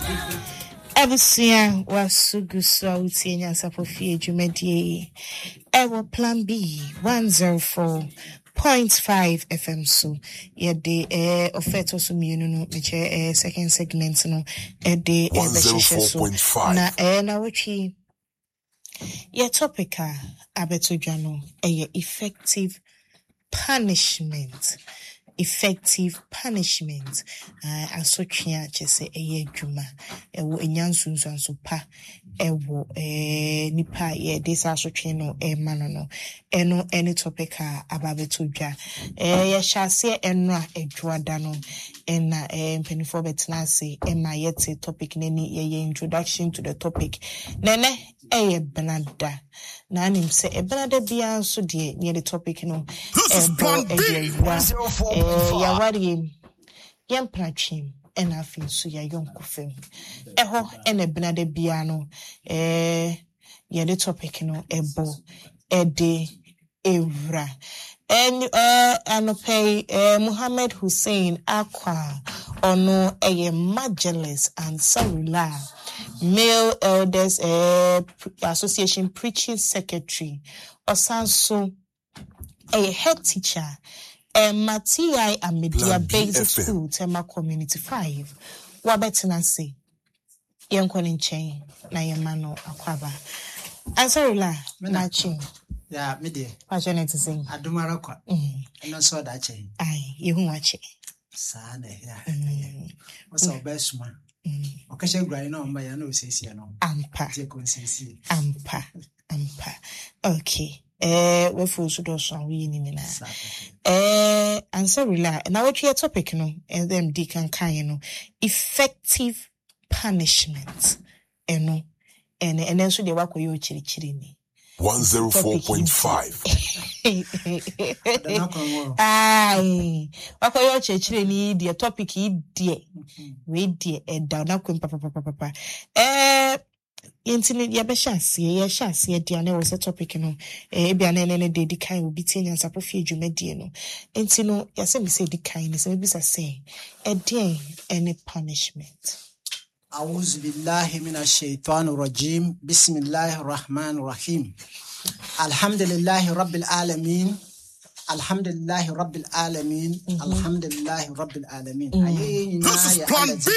Abusia wasugusa utienya sapofie jumedie. Ewo plan B 104.5 FM so yede ofeto so mienu no meche second segment no de so na na wotwi ye topica abetodwano effective punishment. Effective punishment. Asotwea chese eye dwuma ewo enyansunsu so pa ewo nipa ye this asotwe no mano no eno any topic ababetodwa ye hyase enra edwada no na mpenifo betena se ema yete topic nani ye introduction to the topic nene eye benada na anim se benada bia nso de near the topic no yawari yempratwim ena afin so ya yonkofem eho ena benade bia no ye the topic no ebo ede evra and anope Muhammad Hussein Akwa ono Majalis and Sarula Male Elders Association Preaching Secretary Osanso head teacher Matia Amedia Basic School Tema Community 5 Wabetinansi Yankon chain na yemano akwaba Ansarula Nachi ya mede passionate to sing adumara kwa no so da chain ai yehu wache sa na ya what's our best man okashe grai no mba ya no sisi no ampa je konsisi ampa okay we full so do so we ni na Ansarula na what your topic no and them di kan no effective punishment eno and so de wakoyo chirichiri ni 104.5 Ai wakoyo chirichiri ni the topic die we die down na kwem papa yentini ya hyase dia na was a topic no bia na de di kan obi tienya sapofie dwumadie no entino ya se me say di kan ne se me bisa say any punishment. أعوذ بالله من الشيطان الرجيم بسم الله الرحمن الرحيم الحمد لله رب العالمين الحمد لله رب العالمين الحمد لله رب العالمين This is plan B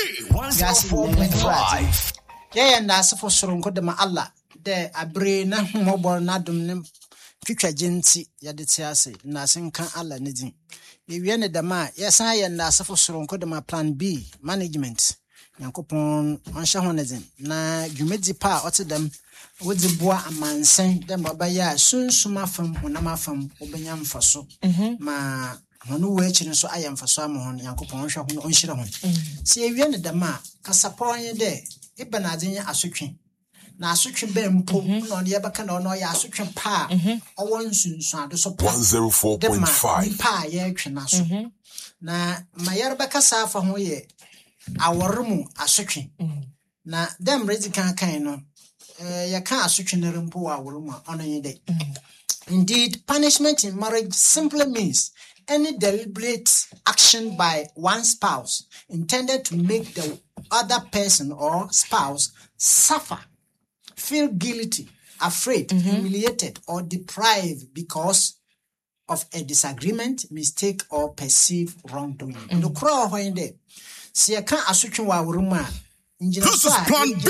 104.5 yeah na asefo soronko de ma Allah de abre na homobor na dum ne twitwaje nti ya de tiase na senkan Allah ne din ye wie ne de ma yesan ye na asefo soronko de ma plan B management Yankopon ansha honezin na dwumedi pa otedam wodi boa amansen dem babaya sunsuma fam honama fam obenya mfaso ma hono we echi nso ayemfaso amhon Yankopon hwa hono onhyira hon se ewie ne dama kasapon de ibanadin asotwe na asotwe be mpo no ne yebaka na ono ya asotwe pa owon sunsu ado so 104.5 pa ye twe na so na mayarba kasafa ho ye aworumu asotwe na dem rezi kan no ya kan asotwe ne rempo aworumu ono yede indeed punishment in marriage simply means any deliberate action by one spouse intended to make the other person or spouse suffer, feel guilty, afraid, humiliated or deprived because of a disagreement, mistake or perceived wrongdoing. The crow when see a can assume wa room. This is plan B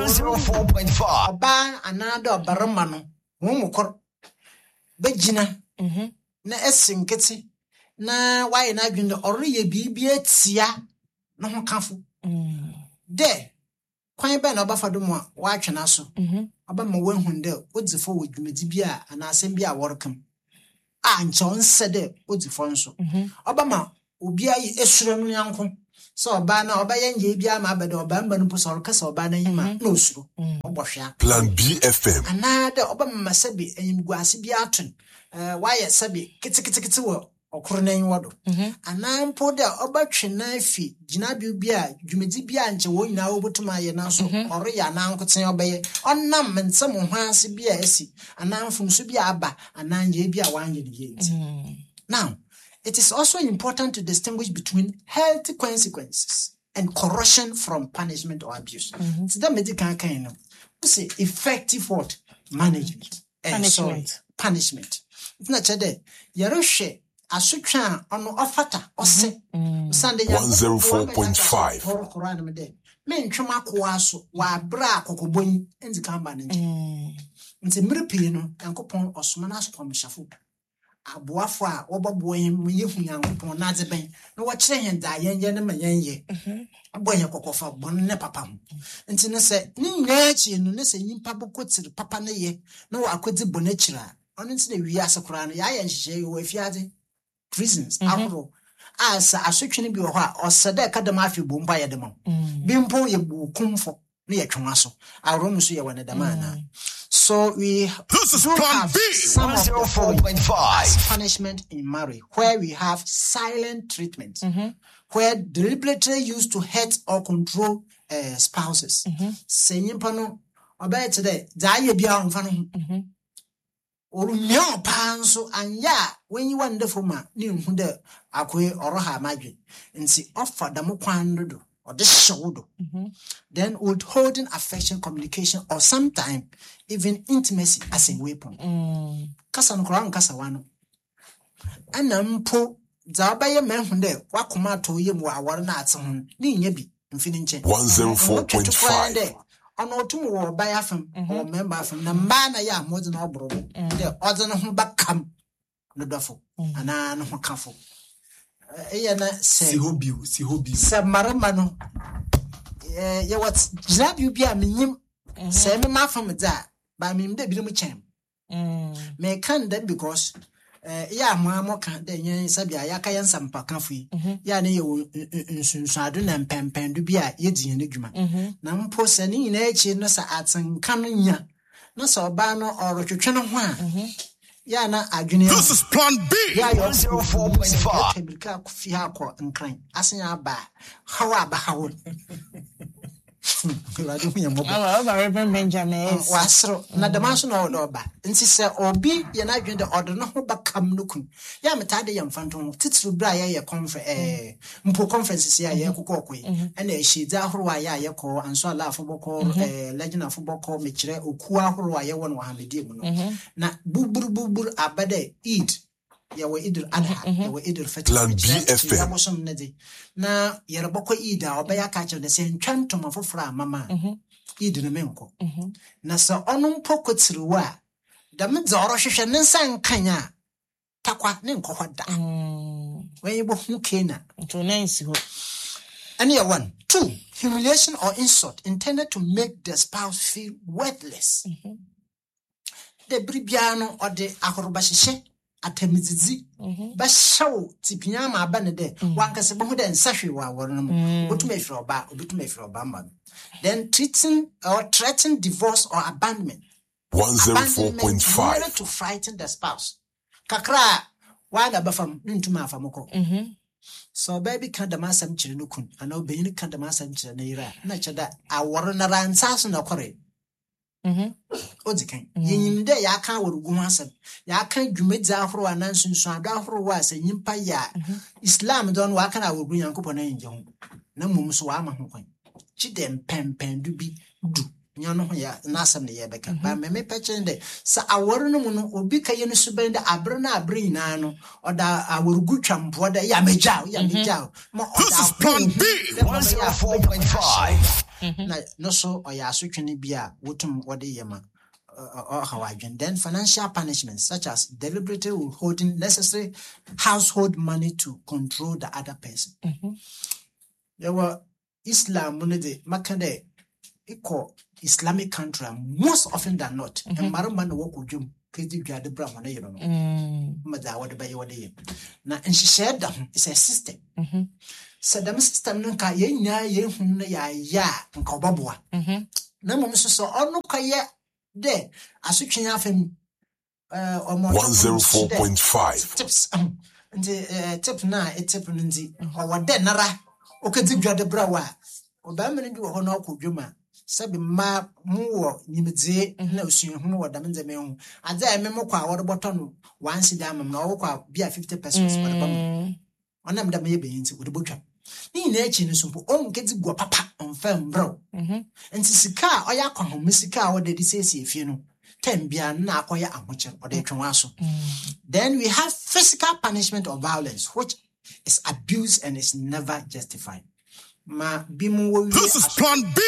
104.5 Oba another baramano mumukor bejina na esinketi na why na dwende oriye bibia tia na ho kafo de kwan ba na obafa do mu a wa twena so oba ma wahunde odzifo wodwumedi bia ana asem bia workam a nchon sede odzifo nso oba ma obi ayi esuro no yanko so oba na oba yanje bia ma abede oba mba no poso orkasa oba na yima na osuro obohwea plan B FM ana de oba ma sabi enyimguase bia aton why sabi kiti wo okoro na nwodo anampo de obatwe na afi ginabi bia dwumedi bia nche wo nyina obotuma ye na so oro ya na nkoten obeye onnam nsem ho ase bia asi anamfum so bia aba ananje bia wanye de yeti now it is also important to distinguish between healthy consequences and correction from punishment or abuse. So that medical kind of say effective what? Management. Punishment. It's not today. Yaroshe, Asutran, on Ofata, or say, Sunday 104.5. Men Chuma Kwaso, wa bra Kokobon, and the Kamban. It's a Mirapino, and Copon or Sumanas Komishafu. Aboafo oboboy mu yehunya nkopon na dzeben na wo kire hen da yenye ma yenye aboye kokofa bon ne papa mu nti ne se ni nyachi no ne se nyimpa bokotiri papa ne ye na wo akwedi bon akira ono nti na wi asakura no ya yenhye wo afiade prisons ahoro asa asotwene bi wo ho a osede ka dem afi bo mpa ye dem bi mpo ye bu kumfo ne ye twonwa so arom so ye wona dem ana. So this is Plan B 104.5 punishment in marriage, where we have silent treatment, where deliberately used to hurt or control spouses. Saying pano obey today, die be on fan. Or no panso and ya when you wonderful man, new hunde akwe or ha magic and see offer the mokwando. Or this shoulder, then withholding affection, communication, or sometimes even intimacy as a weapon. Kasan Koran Kasawano. And po Zabaya men who there, Wakuma to him were not some Ninyabi, Infinite 104.5. On autumn or by a from or member from the man I am more than all bro. The other who back come the duffel, and I know careful. Si hobby. Maramano. Yeah, what's Jab you be a minim? Say me ma from that, by me the bill cham. May can then because mamma can't then Sabia Yakayan Sampa Cafe. Yanni, you Sardun and Pampan do be a yeddy in the Juma. Nam post any in age in the Sats and Canunya. No so banner or a channel one. Yana Aguni. This is Plan B 104.5 and crying. Asking ba how about Benjamin Wasro, not the mason or Loba. And she said, or be Yanagin the order no back come looking. Yamatadi young phantom, Titsu Bria conference, Mpo conferences ya Yakokwe, and she Zahua Yako, and so la football call, legend of football call, Michre, Ukua Hurua, one Mohammed. Na Bubur Abade eat. Yawe idul adha, yawe idul fetch. Plan B FM. Na yeraboko ida obaya kacha de se ntwanto mafofra mama. Idul menko. Na sa onum pokotiriwa. Da medzoro hwehwe ne nsan kanya. Takwa ne nkokwa da. When you hu kena. To nice ho. And here 1, 2, humiliation or insult intended to make the spouse feel worthless. The bribiano or the akorobashishe atemizizi ba shaw tipinya ma ba ne de wanka se bohu de nsahwe wa worum otumefiri oba obitumefiri oba ma. Then threaten divorce or abandonment 104.5 to frighten the spouse kakra wada bafam ntuma afamoko. So baby kan da masam chire nukun ana obenyi kan da masam chire na ira na cheda aworo na ransaso na kware. Odzikan yenyimde ya kan worugu asem ya kan dwumedzi ahoro anansunsu ado ahoro wa ase nyimpa ya Islam don wa kan aworugu yankopɔ na nje ho na mum so wa ma ho kwan chidem pempen du bi du nya no ho ya na asem ne ye beka ba me peche nde sa aworo no mu no obi ka ye no suben da abre na abre ina no oda aworugu twampo da ya meja ma This is Plan B 104.5 no so or ya switching bia wotum wode yema or hawajan. Then financial punishments such as deliberately withholding necessary household money to control the other person. There were Islam munede makade equal Islamic country most often than not and marama no work with you kedi gwa de bra wana yero no mada wode baye wode na and she shared them it's a system. So the system no ka ye nya ye hu na ya nka obaboa na mom so onu ka ye de asotwe afem 104.5 tips tip na tip ndi o wode nara o kedi gwa de bra wa o ba mene bi wo ho na akodwuma sabi ma mu wo nyimedie na osuhu hu wo da menzeme hu adza emem kwa wo boto no wansi da mam na wo kwa bia 50 pesos for the bam onam da me be yinti wo de botwa Ni na echi ni so po on kedi go papa on fam bro. Nti sika oya kwahom sika wo de sesi efie no. Tem bia na akoya ahoche o de twen aso. Then we have physical punishment of violence, which is abuse and is never justified. This is Plan B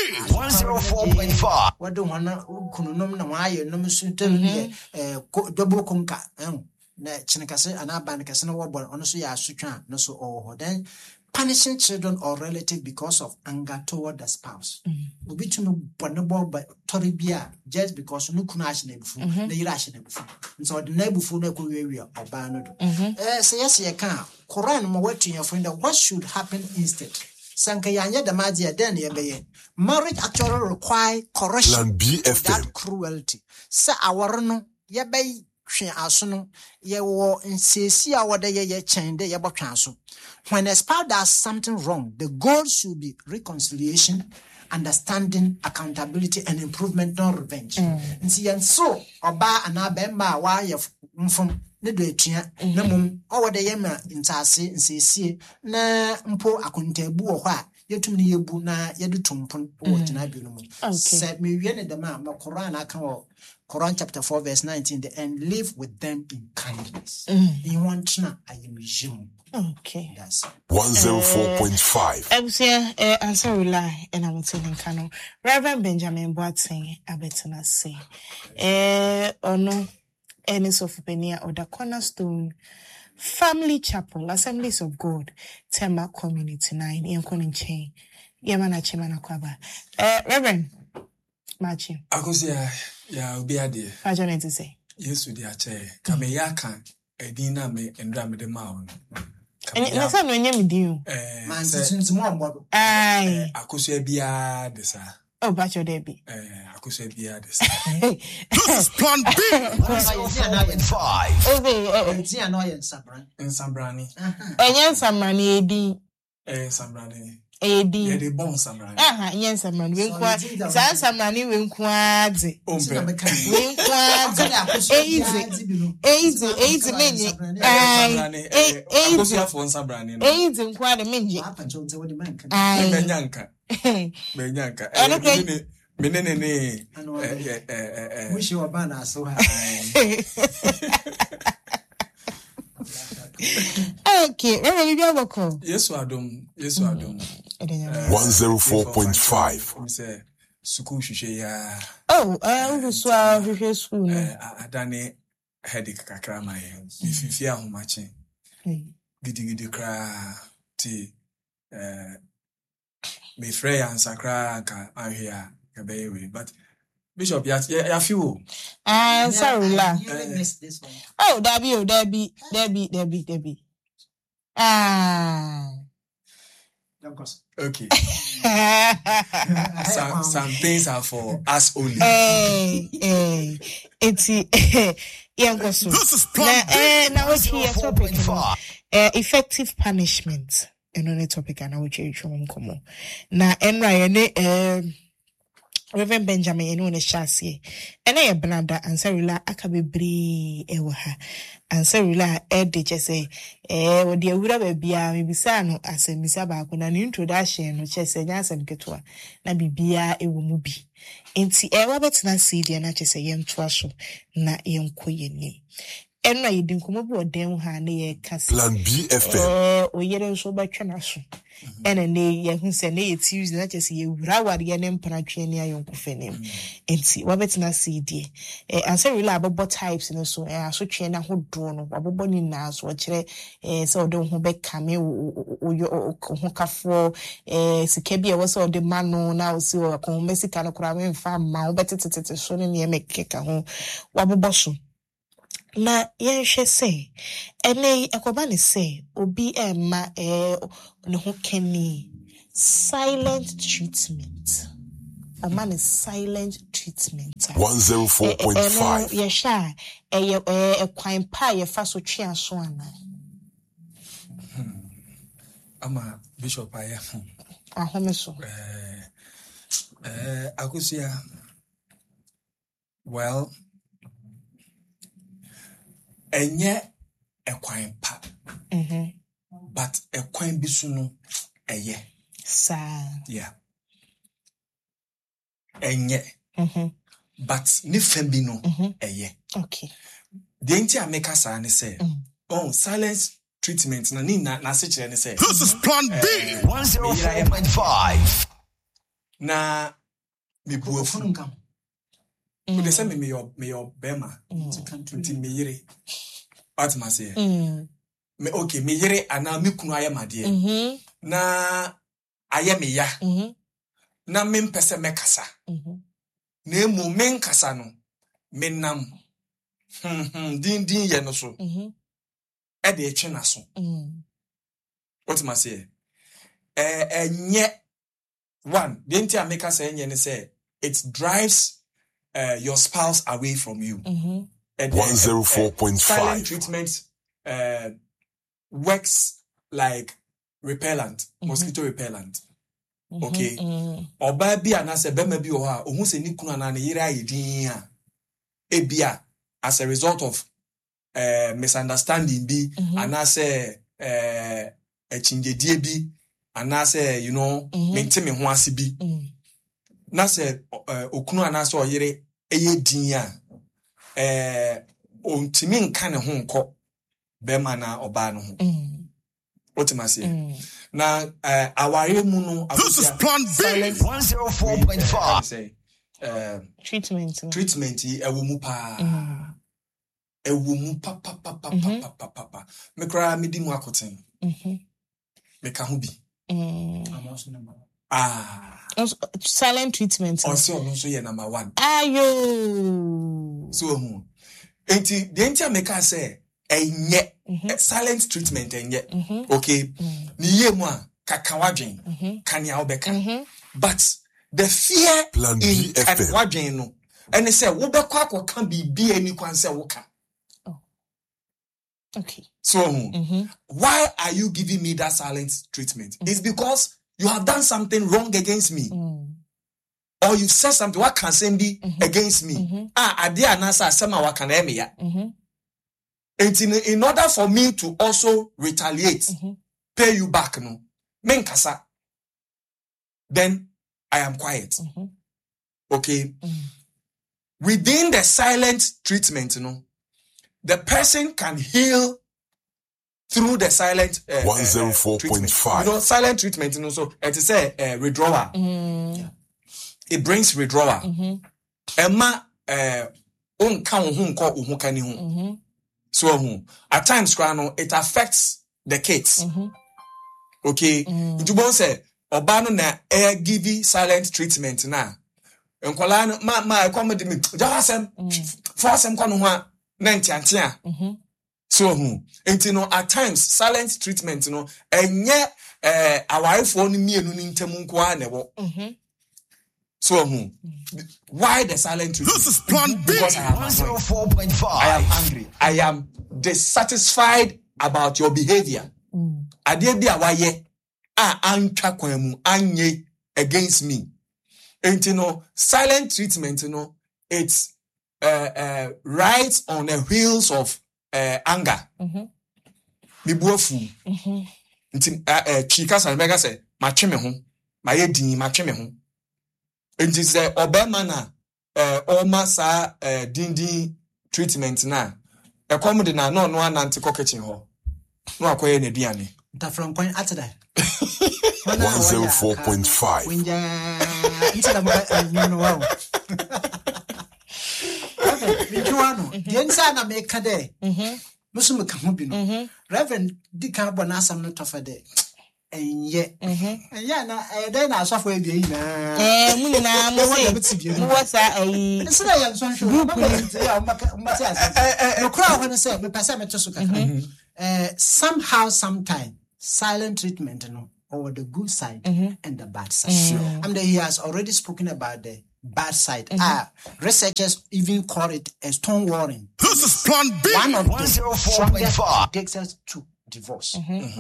104.5. What do one kununum na waye no suntem double konka na chinekase anabanikase na wobon ono so ya asutwa no so oho. Then punishing children or relatives because of anger toward the spouse. Obi tumi bonebo ba tori bia just because no kuna ahye na ebufu na yira ahye na ebufu. So the na ebufu na ko wiwi oba no do. Say yes ye kan Quran mo watu your friend what should happen instead. Sanka yanya da maji then ye beye. Marriage actually require correction. Plan B That FM. cruelty. Sa awaro no ye beye hwe aso no ye wo nsesi a wode ye chende ye botwa aso. When a spouse does something wrong, the goal should be reconciliation, understanding, accountability, and improvement, not revenge. Nti yen so oba ana bemba wa ye mfom ne do etua na mum owode ye ma ntase nsesi na mpo akontabu wo ho a yetum ne yebu na yedu tumpon wo tena bi no mu. Se me wie ne dem a Quran aka wo Quran chapter 4 verse 19 and live with them in kindness. In one china I am jim. Okay. Yes. 104.5. Answer rely and I'm telling Kano. Reverend Benjamin Boateng abetena say. Ono Ernest of Penia or the Cornerstone Family Chapel, Assemblies of God, Tema Community 9, Yankonin Chain, Yamana Chimana Kwaba. Reverend Machi. Akosia ya obi ade. Pajonet to say. Yesu di ache. Kame yaka edina me endra me de mawo. And na sa no nyam din. Man since mo ambo. Ai. Akosia bia de sa. Oh, Bacho Debbie. Akosia bia de sa. This is Plan B 104.5. It's annoyance sabran. Ensambrani. Enyan samani edi. Ensambrani. Edi. Ye de bon sambrani. Enyan samani wenkwa. Sa samani wenkwa de. Ompe. Wenkwa de. Eizi menye. Akosia fo ensambrani no. Eizi nkwa de menye. Ai. Benyanka. Benyanka. Menene Wish you were bana so Okay, maybe you have a Yesu adom. 104.5. We say school hwehwe ya. Oh, so hwehwe school no. Adane headache kakra ma ye. Ififi ahomache. Gidigidi kra ti me frey ansakra ka ahia ka be but Bishop ya feel sorry la. missed this one. Oh, Debbie. okay. Some things are for us only. It's yeah, so. This is Plan B. Now what's here topic? Effective punishment. On a topic and I will change from common. Now, Reverend Benjamin, you know, the chassis. And I blanda and Sarilla, I can be bree, ewaha. And Sarilla, they just say, what dear would have be a misano as a misaba, when an introduction, which I say, yes, and get one. Na bibia, it will be. Inti, Robert Nancy, the anatches a young trasho, na young queen. And I didn't come over them, honey, Plan B FM. or yet so by Chanasso. And a nay, who said, nay, it's used not just you, Rawad Yanem Panatrania, young Kufenim. And see, Robert Nancy, dear. And so reliable types and so, so chain a whole drone, or bonny nas, what so don't hold back cameo or your Hoka Sikebia was all the man now, so a Mexican crime farm, my better to show me a make cake at home. Wabbosso. Na yenshe say ene ekobani say obi ma ne ho keni silent treatment. A man is silent treatment. 104.5. Yesha kwan pa ye fa so twe aso ana. Ama Bishop aya. Ahome so. Akosia. Well, enye ekwan pa. But ekwan bi so no eye. Sa. Yeah. Enye. But ni fembi no eye. Okay. The enti ameka sa ne say. Oh, silence treatment na ni na se kire ne say. This is Plan B 104.5. Na me buafu nkam. Wo de say me your bema. Nti me yire. What ma say? Me okay, me yire ana me kunu aye made. Na aye me ya. Na me mpese me kasa. Na emu me nkasa no. Me nam. Din ye no so. E de etwe na so. What ma say? Enye one, the entire maker say enye ne say it drives your spouse away from you. 104.5. Silent treatment works like repellent, mosquito repellent. Okay. Oba bi anase bema bi o ha, ohun se ni kunu na ne yire ayedin a. Ebia as a result of misunderstanding bi anase echinjedie bi anase you know mente me ho ase bi. Na se okunu anase oyire eye din a ontimi nka ne ho nko bema na oba no ho. What am I saying? Now, our mu This is Plan B 104.5. Treatment. Ewo mu pa. Ewo mu pa. Me kra me di mu akoten. Me ka ho bi. Silent treatment. Also no so ye number 1. Ayo. So hu. Enti the entire make us say enye silent treatment enye. Okay. Ni ye mu a kakawadwen kania obeka. But the fear Plan B in kakawadwen no ene say wo bekwa akoka bibi ani kwan say wo ka. Okay. So why are you giving me that silent treatment? It's because you have done something wrong against me. Or you've said something what can say be against me. Ade anasa asema wa kan eme ya. And in order for me to also retaliate, pay you back no. Menkasa. Then I am quiet. Okay. Within the silent treatment, the person can heal through the silent 104.5. You know, silent treatment, so it is a withdrawal. It brings withdrawal. Emma so at times it affects the kids. Okay. You won't say Obano na air give silent treatment na. Enkwala no ma accommodate me. Jawasem forcem kwano ho na ntiantia. So at times silent treatment enye awarefo no mienu ni ntemu nko a newo. So why the silent treatment? This is Plan B 104.5. I am angry. I am dissatisfied about your behavior. Ade bi awaye antwa kwan mu anye against me. Silent treatment it's rides on the wheels of anger. Me buafu. Chika san mega say ma twe me ho. Ma ye din ma twe me ho. Enti say obema na oma sa dindin treatment na ekom de na no anante ko kitchen ho. No akoye na duane. Tafran kwan atada. 104.5. Instead wow. Bijuano. Yensa na meka de. Musumu ka ho bi no. Reverend Dika Bonasam no tofa de. Enye. Enye na den na asofo ebie yi na. Munina mo wasa ayi. Nsira ya nso hwo. Mbati asa. No crowd when say me pesa me toso kaka. Somehow sometime silent treatment over the good side and the bad side. He has already spoken about the bad side. Researchers even call it a stonewalling. This is Plan B 104.5. Takes us to divorce.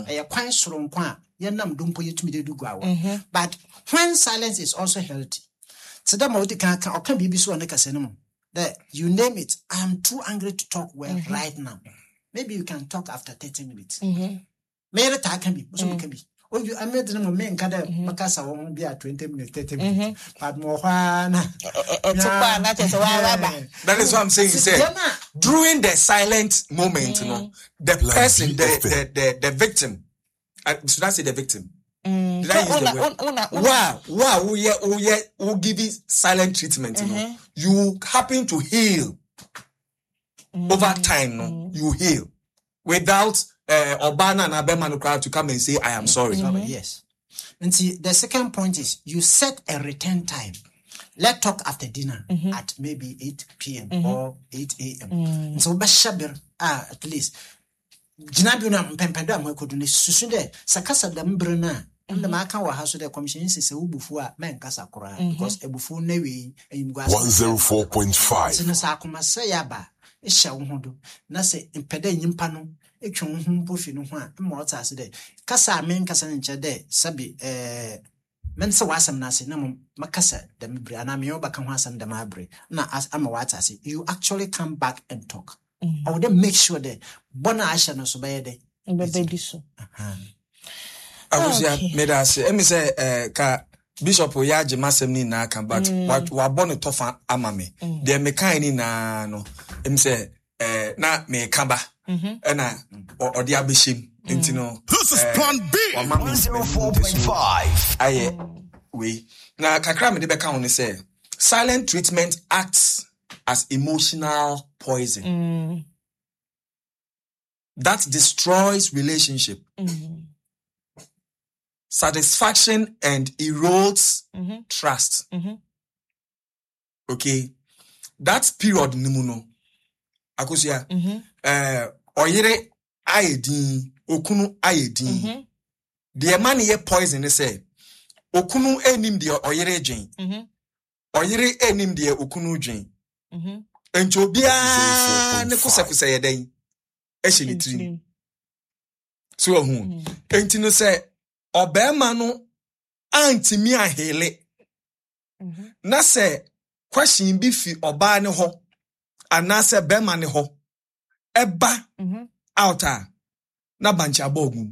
But when silence is also healthy, so that you name it, I am too angry to talk right now. Maybe you can talk after 30 minutes. Maybe that can be. Oh, you I made them men kada Macassa won't be at 20 minutes, 30 minutes. But more that is what I'm saying. During the silent moment, the person, the victim, should I say the victim? Did I use the word? Wow, give you silent treatment, you happen to heal over time, you heal without Obana and Abemanu to come and say, I am sorry. Yes. And see, the second point is you set a return time. Let's talk after dinner at maybe 8 p.m. or 8 a.m. So, Bashabir, at least. Jinabuna Pempeda Makuduni Susunde, Sakasa Dambrana, and the Makawa House of the Commission says, Ubufua, Man Casakura, because Ebufu Nevi, and 104.5. Sinasakuma Sayaba, Isha Wondo, Nase, Impede Yimpano. Ekyon pufi no ho a mmota ase de kasa men kasa nche de sabi men se wasam na ase na makasa de mebre ana me obaka ho asam de mabre na ama wata ase you actually come back and talk I would make sure that bona asha no so be de be so abusia me da ase emi se ka Bishop Oyaje masem ni na kan but wa bone tofa ama me de me kan ni na no emi se na me kaba and or the abishim into no. This is Plan B 104.5. Aye, we now kakra me de beka on say silent treatment acts as emotional poison that destroys relationship, satisfaction, and erodes trust. Okay, that period nimuno akosia oyere ayedin okunu ayedin the man ye poison say okunu enim de oyere dwen oyere enim de okunu dwen enti obia ne kusakusa yeden ehye ni tiri so hu enti no say obema no antimi ahele na say question bi fi oba ne ho anase bema ne ho eba outa na bancha bogum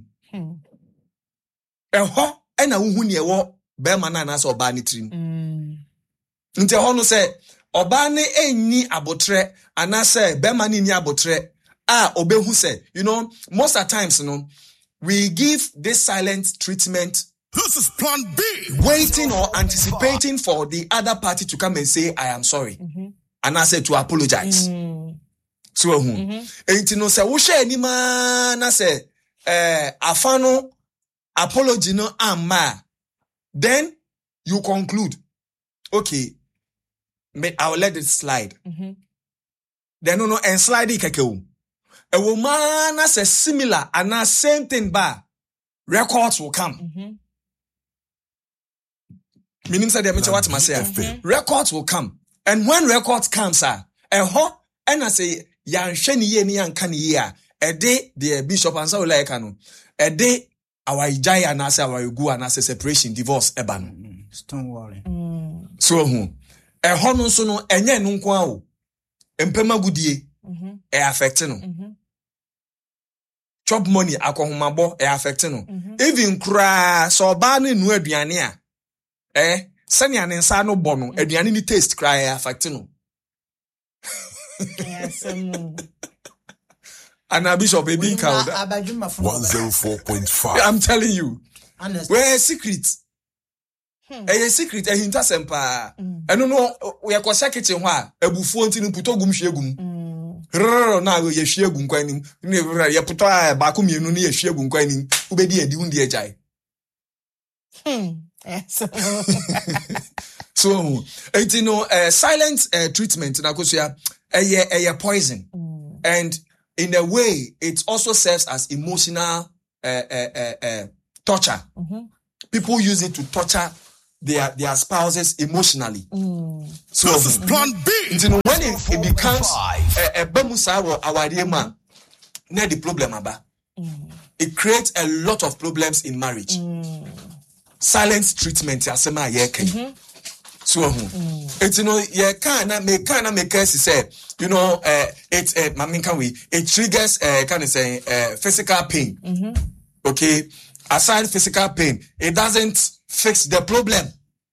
eho ena wuhu ne ewo bema na anase oba ne trim nti ho no say oba ne enyi abotre anase bema ne ni abotre obehu say most of times we give this silent treatment. This is Plan B. Waiting or anticipating for the other party to come and say I am sorry. And I said to apologize. So enti no say wo hwe anima na say afano apology no amma, then you conclude okay, I will let it slide. Then no and slide it keke a woman na say similar and same thing ba records will come. Meaning say dem what ma say records will come. And when records comes and I say yanhwe ni ye ni yanka ni ye a day the bishop and so like no a day our ijaya na say our egu and say separation divorce eba no don't worry so no so no enye no nko a o empema gudie affect no chop money akohomabo affect no even kra so ba no nu aduane a sani ane nsa no bo no aduane ni taste cry affect no yes and Bishop baby count 104.5 I'm telling you honest where secret secret hinta sempa eno no we akosa kitchen ho a abufuo ntini puto gum hwiegum na ye hwiegum kwanim ne ye puto a ba ko mienu ne ye hwiegum kwanim ubedi adi hundi ejai yes so silent treatment na kosia a poison and in a way it also serves as emotional torture. People use it to torture their spouses emotionally. So this is Plan B. When it becomes a bemusa or awarema, not the problem aba. It creates a lot of problems in marriage. Silence treatment yasema yeke. So it's ye kana make us say it triggers kind of say physical pain. Okay. aside physical pain, it doesn't fix the problem.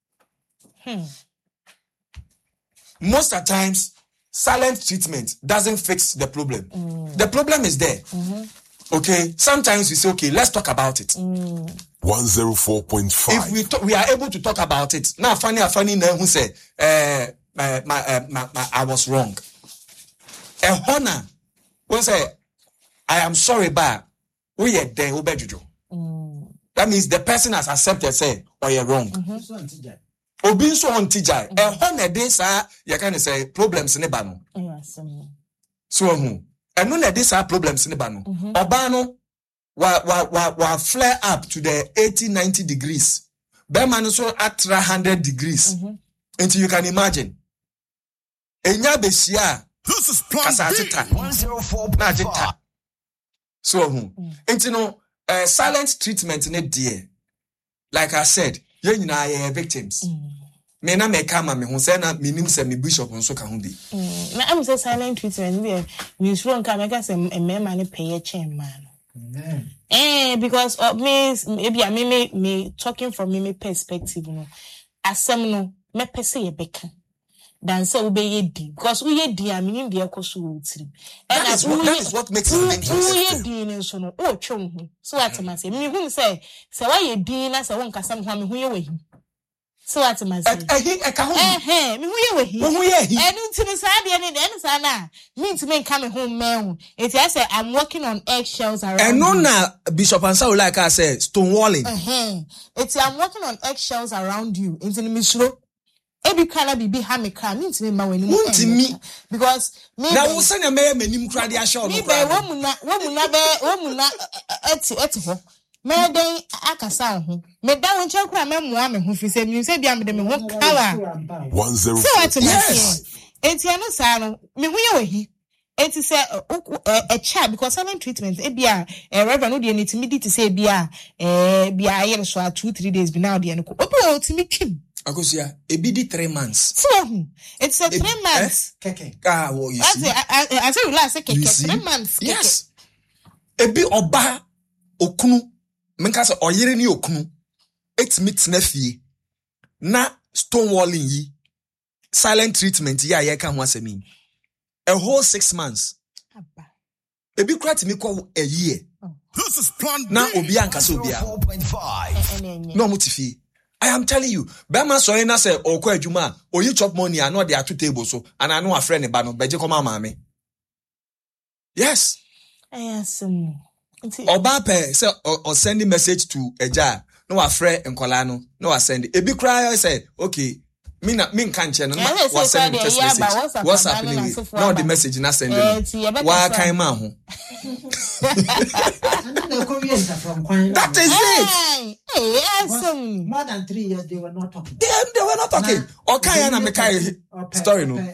Most of the times, silent treatment doesn't fix the problem. The problem is there. Okay, sometimes we say, okay, let's talk about it. 104.5. If we are able to talk about it. Now, funny who say, I was wrong. A honor will say, I am sorry, but we are there. That means the person has accepted, say, or you're wrong. Obin so on tijai. A honor this, you can say problems in the bano. So, and none of these are problems in the bano. Obano wa flare up to the 80-90 degrees. Berman so at 100 degrees. Until you can imagine. Enya besia. This is Plan B. 104.5. So, silent treatment in a dear. Like I said, you are victims. Me na me kama me ho say na minim say me bishop nso ka ho bi. Na am say silent treatment be me sure nka me ka say emema ne pay chain man. Because me talking from me perspective no. Asem no me pese ye beka. Dan say we be di because we ye di aminim de ekoso wotiri. That is what makes it dangerous. We ye di ne so no o twem ho. So what am say me hu say why ye di na say won kasa me ho me hu ye we. So what am I saying? Me who you were here? And into the side and then sana mean to make coming home man. It's I say I'm walking on eggshells around. And no na Bishop Ansah like I said stonewalling. It's I'm walking on eggshells around you. Into the misro. Every color be ha me cry mean to me ma when me because me now we send a me nim cry dia show me be womuna eti ho. Me den akasa ho me da won chen kura me moa me ho fi se mi se bia me de me ho kala 104.5. enti ano sa no me ho ye wahi enti se a child because silent treatment e bia reverend no de ni timi di say bia bia aye so 2-3 days bi now de no ko obi o timi twim akosia e bi di 3 months so it's a 3 months keke well, you see I say relax keke 3 months keke. Yes e bi oba okunu menka se oyere ni okunu etimi tena fie na stonewalling yi silent treatment ya ye ka ho asemi a whole 6 months ebi kura timi kwa a year. This is Plan B. Na obi anka se obi a 104.5. no mutifi. I am telling you Bema so na say okwa adwuma oyi chop money and no dey at table so and I know a friend ba no beje koma maame. Yes Oba pe say or sending message to Eja no wa frɛ nkola no no wa send ebi kra say okay me kan che no wa send text message what's happening no the message na send wa kan ma ho that is it more than 3 years they were not talking. They were not talking. Okay, na me kai story no.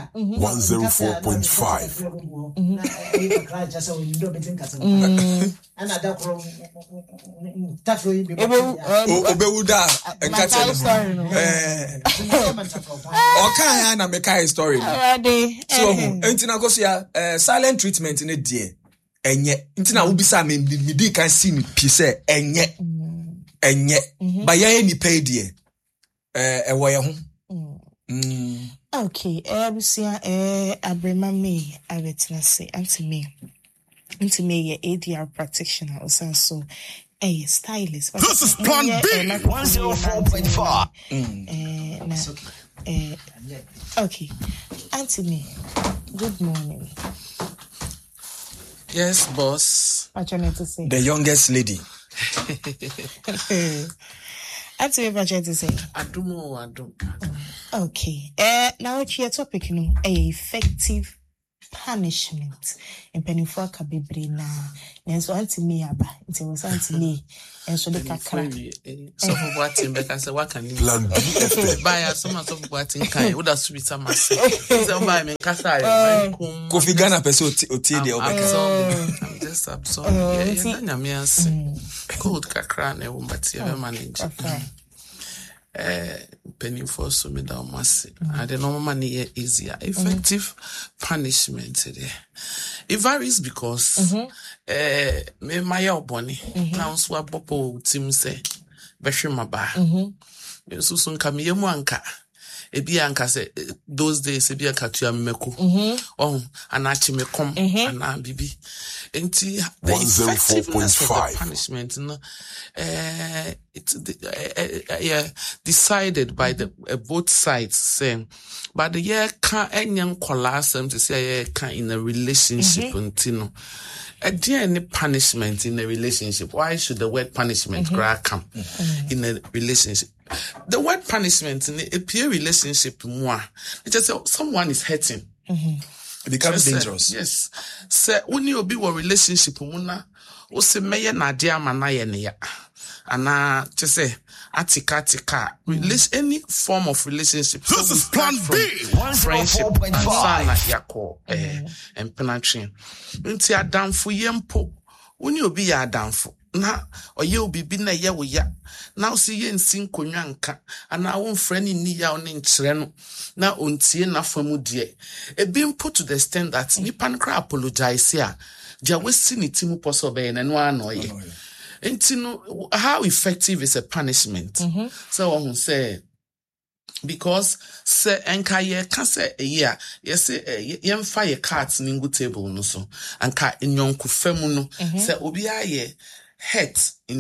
104.5. Another tackle Obewuda enkache no. Okay, na me kai story no. So, entina go sia silent treatment in it there. Enye entina wo bisa me di kan see me pi say enye ba ya ni pay there ewo ye ho okay busia abrema me abetina say anti me ye ADR practitioner also so stylist. This is Plan B. 104.5. Okay Anthony, good morning. Yes, boss. What you need to say? The youngest lady. That's what I'm trying to say. Adum. Okay. Now what's your topic? Effective punishment. And penny for kabibre na. And so anti me aba. It was anti me. And so the kakra. So what in because say what can you Plan B. buy some of what in kind? Would have sweet some mass. So buy me kasa. Kofi Ghana person oti de obeka. I'm just absorbing. Yeah, na me as cold kakra na e but you manage. Penny for so me down mass. I don't know money easier. Effective punishment there. It varies because me my boni now so abopo tim say behwe maba. So soon come ye mu anka. Ebi anka say those days ebi anka to ameko. Oh, anachi me kom ana bibi. Enti the effectiveness of the punishment no it's decided by the both sides saying but the year can enyan kolasem to say can in a relationship untino any punishment in a relationship. Why should the word punishment come in a relationship? The word punishment in a peer relationship more it's just someone is hurting. It becomes dangerous. Yes. Say when you be a relationship muna o se meye na dia mana ye ne ya. Ana just say atika any form of relationship. This is plan B. Friendship and sana yako and penetration. Nti adamfo yempo. When you be adamfo na oye obi bi na ye wo ya. Now see ye nsin konwa nka ana won friend ni ya on nkyere no na ontie na famu de e been put to the extent that nipa nkra apologize here dia wasi ni timu possible na no anoye enti how effective is a punishment so one say because say enka ye ka say year yes yemfa ye cards ningu table no so anka enyonku famu no say obi aye hurt in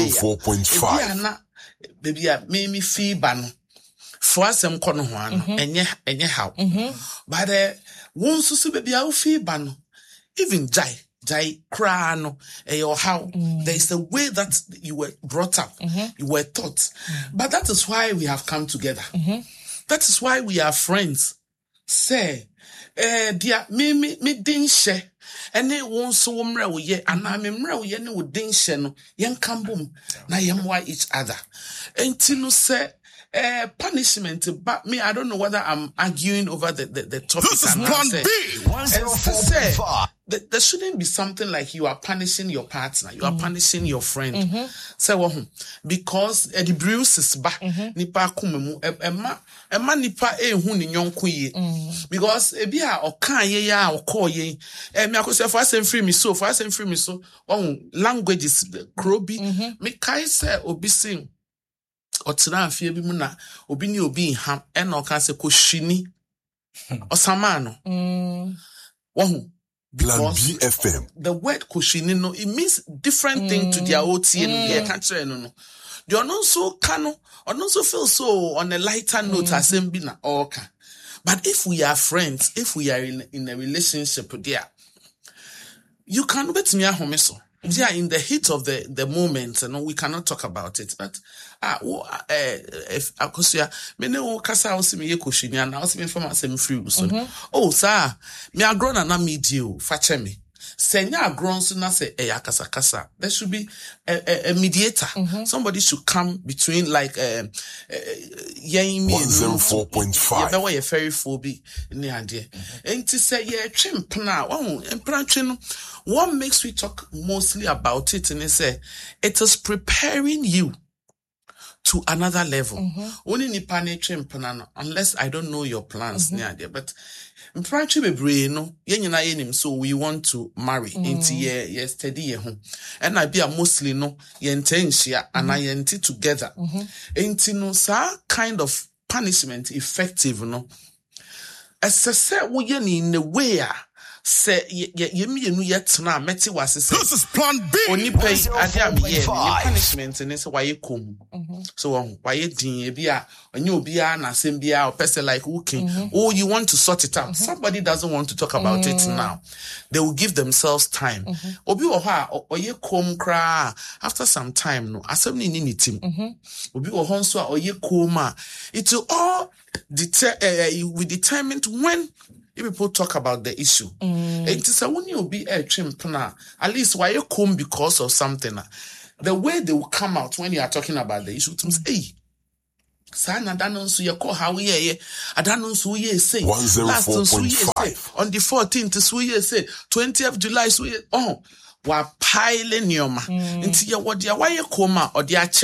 104.5. Baby, me fee ban for some corner one, and how. But once so baby, I'll fee ban even jai crano, or how there is a way that you were brought up, you were taught. But that is why we have come together. That is why we are friends. Say, dear, me didn't share. And they won't so mre ye and I'm mre ye no din hye no yen kambom na yemwa each other. Entino say punishment, but me I don't know whether I'm arguing over the topic. This is plan B. 104.5. There shouldn't be something like you are punishing your partner, you are punishing your friend. Say because the bruises ba nipa kumemu ema nipa ehu ni nyonko ye because ebi a okan ye ya okọ ye me akose for asem free me so language is krobi me kai say obi sing otra afie bi mu na obi ni obi ham e na oka se ko hwini osama no Plan B FM. The word kushini no it means different thing to their OT and their country no. They are not so cano or not so feel so on a lighter note as bina okay. But if we are friends, if we are in a relationship there, you can bet me a homeso. Yeah, in the heat of the moment, we cannot talk about it. But if akosia me ne wo kasa wo se me yekohwini na wo se me fama se me free so. Oh sir, me agro na me di o fa che me. Senya agro so na se kasa. There should be a mediator. Somebody should come between like 104.5. Yeah, be very phobic ni ade. Enti say ye twempna, empratwe no. What makes we talk mostly about it and say it is preparing you to another level. Only ni panetwe mpana unless I don't know your plans near there. But mpratwe bebre no ye nyina ye nim so we want to marry into ye steady ye ho. And I be a mostly no ye intention and I enti together. Enti no sa kind of punishment effective no. As say we ye in the way say ye yet na meti was say this is plan B. Only pay punishment and say why you come so why you din bia onye obia na sem bia or person like working oh you want to sort it out. Somebody doesn't want to talk about it now. They will give themselves time. Obi wo ha oye kom kra after some time no asem ni ni team obi wo ho so oye koma it will all we determined when people talk about the issue. It is when you be a chimpna, at least why you come because of something. The way they will come out when you are talking about the issue, to say, Sana danonsu ya ko how ye adanonsu ye say 104.5 on the 14th so ye say 20th July so ye wa pile nyoma nti ye wo dia why koma or dia chew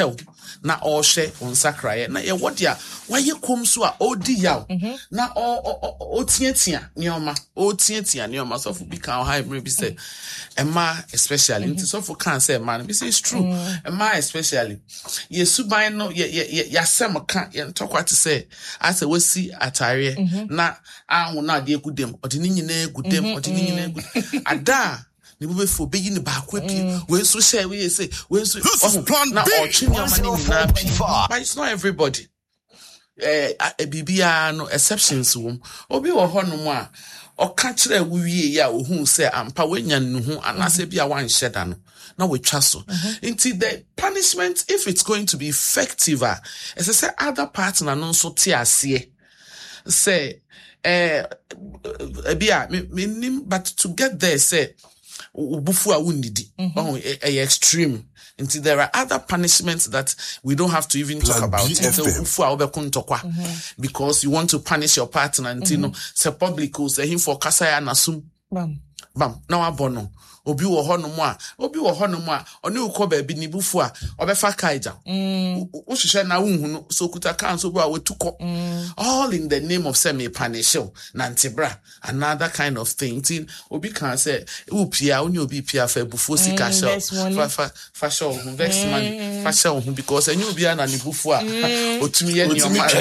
na ɔhwɛ onsakraye na ye wodia waye kom so a odi yaw na otiatia neoma so for become high maybe say Emma especially into so for can say man be say it's true Emma especially ye suban no ye asem ka ye talk what to say as we see atare na ahu na de egudem odi ni nyina egudem odi ni nyina egudem ada ni bo be fo be yin ba kwa pi we so share we say we so na ochi ni amani ni na pi but it's not everybody bibia no exceptions wom obi wo ho no mu a oka kire wo wie ya ohun se ampa wanya nuhu anase bia wan hyeda no na we twa so until the punishment if it's going to be effective as I say other partner no so ti ase say bia me but to get there say bufu a wundidi extreme until there are other punishments that we don't have to even talk about because you want to punish your partner until no say public say him for kasaya nasum bam now abono obi wo ho no mu a oni ukọ ba bi ni bufu a obefa kaija wo hwehwe na wunhu no so kuta kan so bo a wetukọ all in the name of semi punish na ntibra another kind of thing tin obi kan say upia oni obi pia fa bufu sika show fa show vex man fa show because any obi na ni bufu a otumi ye ni o ma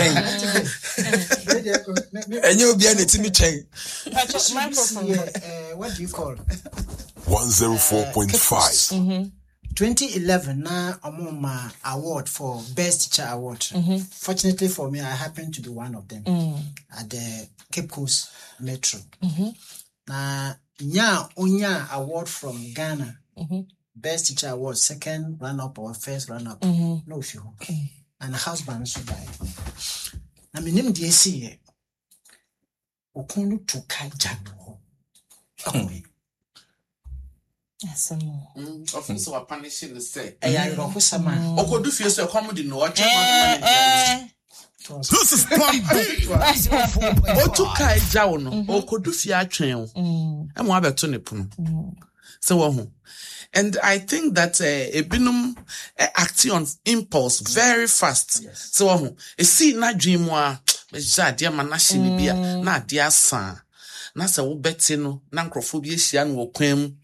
any obi na timi chen what do you call 104.5 2011 na Omoma award for best teacher award. Fortunately for me, I happen to be one of them at the Cape Coast Metro. Na Unya award from Ghana. Best teacher award, second run-up or first run-up. No few. And husband so by. Na my name DSC. Okunu Tukai Jabo. Okay. Office or punishing the say. Okodu feel so comedy no watch. This is plan B. Otukai jawo no okodu fie atwen o. E mo abeto ne pono. So wo and I think that ebinum acting on impulse very fast. Yes. So wo e see na dream a me jade ma na hye ne bia na ade asa. Na se wo beti no na nkrofo bi ehia no kwam.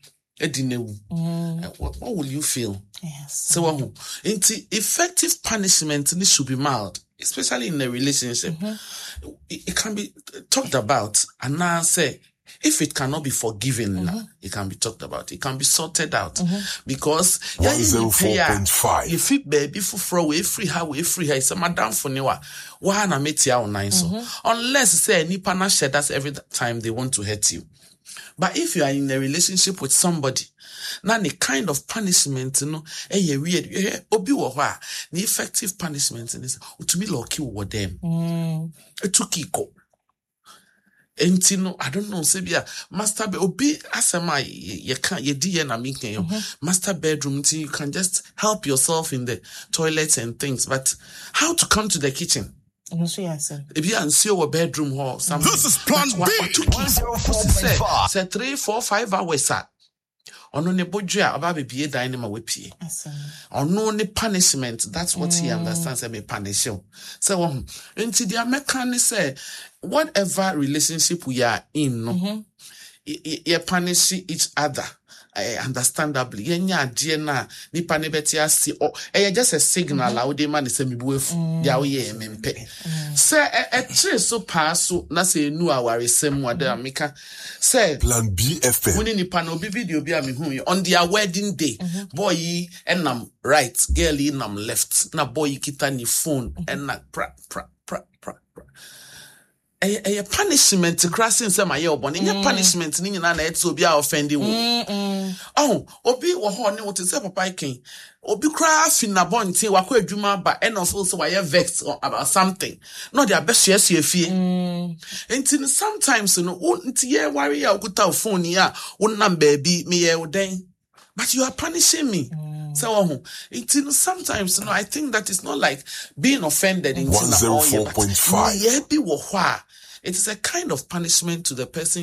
What will you feel? Yes. So, effective punishment should be mild, especially in a relationship. It can be talked about, and now say, if it cannot be forgiven, it can be talked about. It can be sorted out because 104.5. If it baby for free how some madam for newa. Why na metia online so unless say any partner share that's every time they want to hurt you. But if you are in a relationship with somebody, now the kind of punishment, weird. Obi wo ho a, the effective punishment is to be lucky with them. Etukiko. Entino, I don't know, Sebia, master obi asema ye can't ye di na making master bedroom you can just help yourself in the toilets and things. But how to come to the kitchen? If you answer your bedroom hall, something. This is plan B. 104.5. Say 3, 4, 5 hours. Ono ne bodua aba bebie dan ne ma wapie. Ono ne punishment, that's what he understands me punish you. So until the American say whatever relationship we are in, no, you punish each other. Understandably, yenya ade na nipa ne beti ase just a signal a wode man se mebuefu ya wo ye mempe se tire so pass so na se nu awaresem wade ameka se Plan B FM woni nipa no bi video bi a me hu on their wedding day boy enam right girl enam left na boy kita ni phone na pra a punishment crossing some aye obon any punishment ni nyina na etse obi a offend wo obi wo ho ne wote say papa ken obi kra fi na bonti wakọ adwuma ba and also why vex about something no they are best yes fie until sometimes nti ye worry ya okuta phone ya wonnam baby me ye woden but you are punishing me. So sometimes I think that it's not like being offended in 104.5. it is a kind of punishment to the person